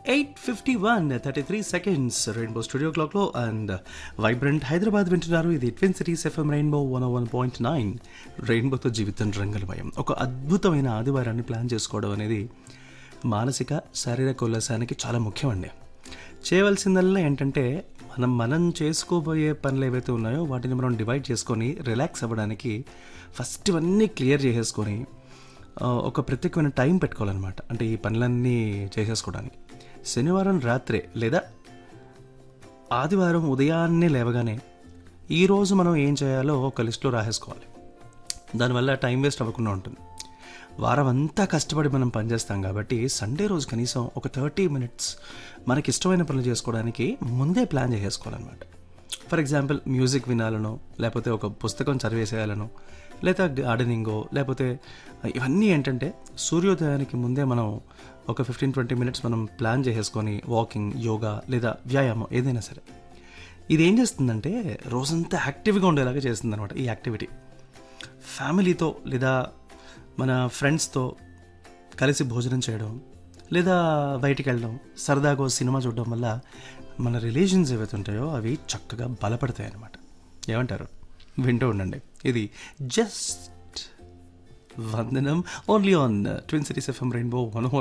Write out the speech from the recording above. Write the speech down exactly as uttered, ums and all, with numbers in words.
Eight fifty one thirty three seconds rainbow studio క్లాక్లో and vibrant Hyderabad వింటున్నారు. ఇది twin cities FM rainbow one one point nine. రెయిన్బోతో జీవితం రంగులమయం. ఒక అద్భుతమైన ఆదివారాన్ని ప్లాన్ చేసుకోవడం అనేది మానసిక శారీరక ఉల్లాసానికి చాలా ముఖ్యమండి. చేయవలసిందల్లా ఏంటంటే మనం మనం చేసుకోబోయే పనులు ఏవైతే ఉన్నాయో వాటిని మనం డివైడ్ చేసుకొని రిలాక్స్ అవ్వడానికి ఫస్ట్ ఇవన్నీ క్లియర్ చేసేసుకొని ఒక ప్రత్యేకమైన టైం పెట్టుకోవాలన్నమాట. అంటే ఈ పనులన్నీ చేసేసుకోవడానికి శనివారం రాత్రే లేదా ఆదివారం ఉదయాన్నే లేవగానే ఈరోజు మనం ఏం చేయాలో ఒక లిస్టులో రాసేసుకోవాలి. దానివల్ల టైం వేస్ట్ అవ్వకుండా ఉంటుంది. వారం అంతా కష్టపడి మనం పనిచేస్తాం కాబట్టి సండే రోజు కనీసం ఒక థర్టీ మినిట్స్ మనకి ఇష్టమైన పనులు చేసుకోవడానికి ముందే ప్లాన్ చేసేసుకోవాలన్నమాట. ఫర్ ఎగ్జాంపుల్ మ్యూజిక్ వినాలనో, లేకపోతే ఒక పుస్తకం చదివేసేయాలనో, లేదా గార్డెనింగో, లేకపోతే ఇవన్నీ ఏంటంటే సూర్యోదయానికి ముందే మనం ఒక ఫిఫ్టీన్ ట్వంటీ మినిట్స్ మనం ప్లాన్ చేసేసుకొని వాకింగ్, యోగా లేదా వ్యాయామం ఏదైనా సరే ఇది ఏం చేస్తుందంటే రోజంతా యాక్టివ్గా ఉండేలాగా చేస్తుంది అనమాట. ఈ యాక్టివిటీ ఫ్యామిలీతో లేదా మన ఫ్రెండ్స్తో కలిసి భోజనం చేయడం లేదా బయటికి వెళ్ళడం, సరదాగా సినిమా చూడడం వల్ల మన రిలేషన్స్ ఏవైతే ఉంటాయో అవి చక్కగా బలపడతాయి అన్నమాట. ఏమంటారు? వింటూ ఉండండి. ఇది జస్ట్ వందనం only on twin cities FM rainbow one